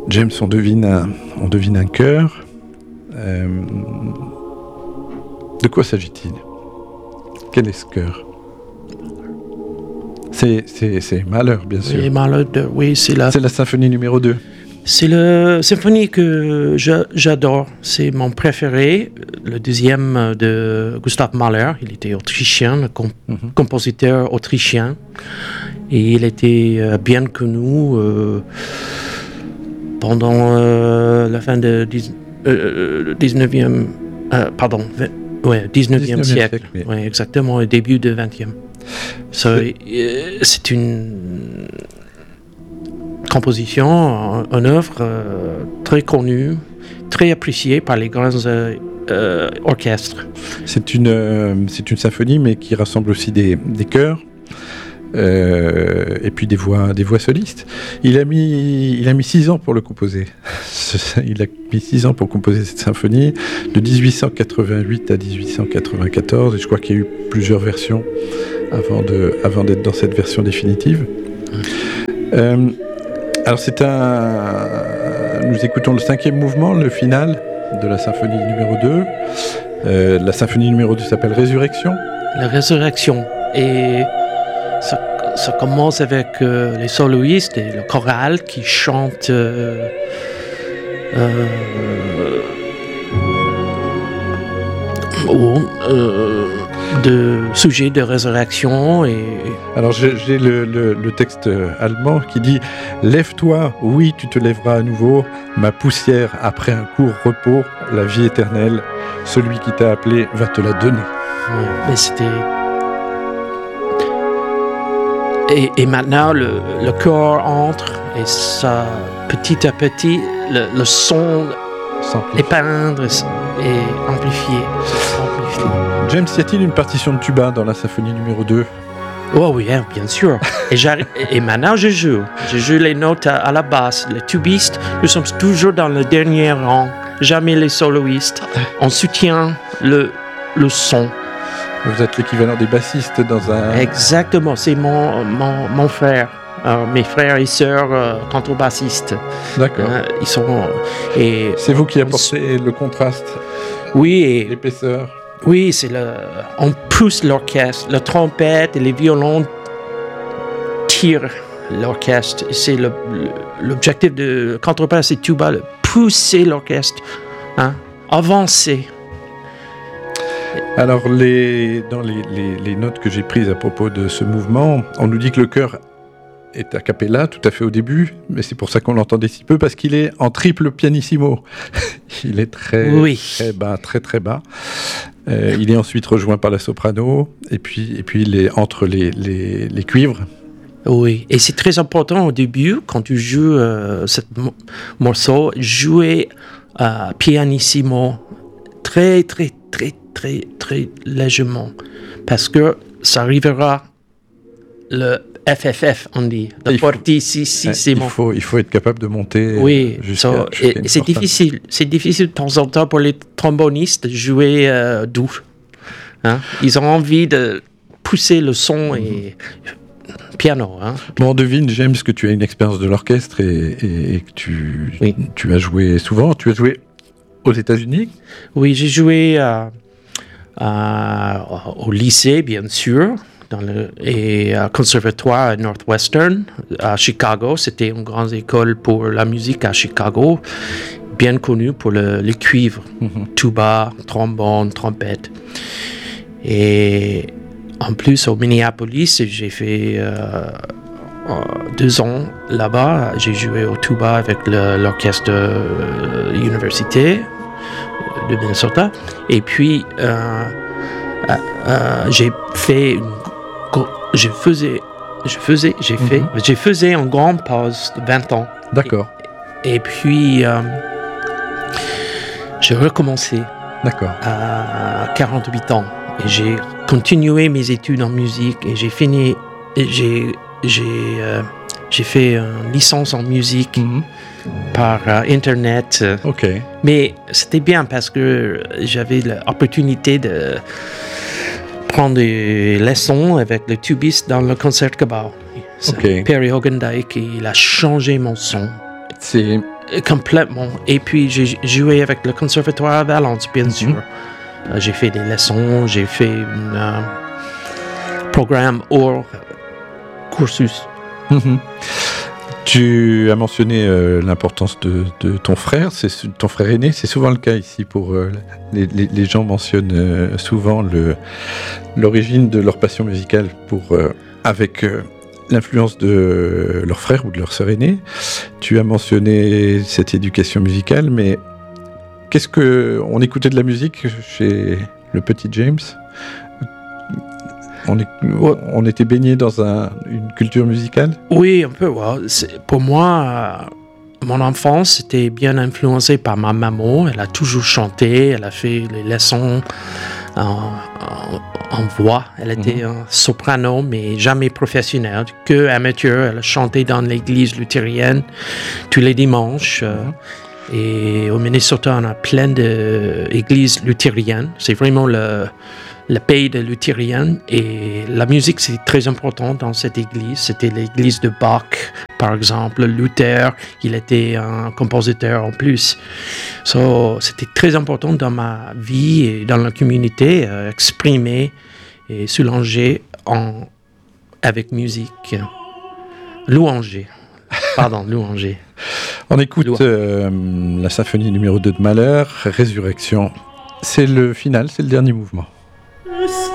James, on devine un chœur. De quoi s'agit-il? Quel est ce chœur? C'est Mahler, bien sûr. Et Mahler, oui, c'est la symphonie numéro 2. C'est la symphonie que j'adore. C'est mon préféré, le deuxième de Gustav Mahler. Il était autrichien, le compositeur autrichien. Et il était bien connu pendant la fin du 19e siècle. Oui. Ouais, exactement, au début du 20e. C'est une composition, une œuvre très connue, très appréciée par les grands orchestres. C'est une symphonie, mais qui rassemble aussi des chœurs et puis des voix solistes. Il a mis 6 ans pour le composer. Il a mis 6 ans pour composer cette symphonie, de 1888 à 1894, et je crois qu'il y a eu plusieurs versions avant d'être dans cette version définitive. Alors nous écoutons le 5e mouvement, le final de la symphonie numéro 2. La symphonie numéro 2 s'appelle Résurrection. La Résurrection. Et ça commence avec les soloistes et le choral qui chantent de sujets de résurrection. Alors j'ai le texte allemand qui dit « Lève-toi, oui, tu te lèveras à nouveau, ma poussière, après un court repos, la vie éternelle, celui qui t'a appelé va te la donner. » Mais c'était... Et maintenant, le corps entre et ça, petit à petit, le son épandre et amplifié. James, y a-t-il une partition de tuba dans la symphonie numéro 2? Oh oui, bien sûr. Et maintenant, je joue les notes à la basse. Les tubistes, nous sommes toujours dans le dernier rang, jamais les soloistes. On soutient le son. Vous êtes l'équivalent des bassistes dans un... Exactement, c'est mon frère. Mes frères et sœurs contrebassistes. D'accord. Ils sont... c'est vous qui apportez le contraste. Oui, et l'épaisseur. Oui, on pousse l'orchestre. La trompette et les violons tirent l'orchestre. C'est l'objectif de contrebasse et tuba, pousser l'orchestre, avancer. Alors, dans les notes que j'ai prises à propos de ce mouvement, on nous dit que le chœur est a cappella tout à fait au début, mais c'est pour ça qu'on l'entendait si peu, parce qu'il est en triple pianissimo. Il est très bas, très très bas. Il est ensuite rejoint par la soprano, et puis il est entre les cuivres. Oui, et c'est très important au début, quand tu joues ce morceau, jouer pianissimo, très très très très très légèrement, parce que ça arrivera le FFF, on dit, le fortissimo. Il faut être capable de monter. Oui, et c'est difficile. C'est difficile de temps en temps pour les trombonistes de jouer doux. Ils ont envie de pousser le son et piano. Bon, on devine, James, que tu as une expérience de l'orchestre et que tu as joué souvent. Tu as joué aux États-Unis? Oui, j'ai joué au lycée, bien sûr. Et conservatoire à Northwestern, à Chicago. C'était une grande école pour la musique à Chicago, bien connue pour les cuivres, tuba, trombone, trompette. Et en plus, au Minneapolis, j'ai fait 2 ans là-bas. J'ai joué au tuba avec l'orchestre de l'université de Minnesota. Et puis, j'ai fait j'ai fait une grande pause de 20 ans. D'accord. Et puis, j'ai recommencé. D'accord. À 48 ans. Et j'ai continué mes études en musique et j'ai fini. J'ai fait une licence en musique par Internet. OK. Mais c'était bien parce que j'avais l'opportunité de prendre des leçons avec le tubiste dans le Concertgebouw. Okay. Perry Hogendijk, il a changé mon son. C'est Complètement. Et puis, j'ai joué avec le Conservatoire à Valence, bien sûr. J'ai fait des leçons, j'ai fait un programme hors cursus. Tu as mentionné l'importance de ton frère. C'est ton frère aîné. C'est souvent le cas ici. Les gens mentionnent souvent l'origine de leur passion musicale avec l'influence de leur frère ou de leur sœur aînée. Tu as mentionné cette éducation musicale, mais on écoutait de la musique chez le petit James? On était baigné dans une culture musicale? Oui, un peu. Ouais. Pour moi, mon enfance était bien influencée par ma maman. Elle a toujours chanté, elle a fait les leçons en voix. Elle était un soprano, mais jamais professionnelle, que amateur. Elle a chanté dans l'église luthérienne tous les dimanches. Et au Minnesota, on a plein d'églises luthériennes. C'est vraiment le pays des luthériens, et la musique c'est très important dans cette église. C'était l'église de Bach, par exemple. Luther, il était un compositeur en plus. C'était très important dans ma vie et dans la communauté, exprimer et soulager avec musique. Louanger. On écoute la symphonie numéro 2 de Mahler, Résurrection. C'est le final, c'est le dernier mouvement.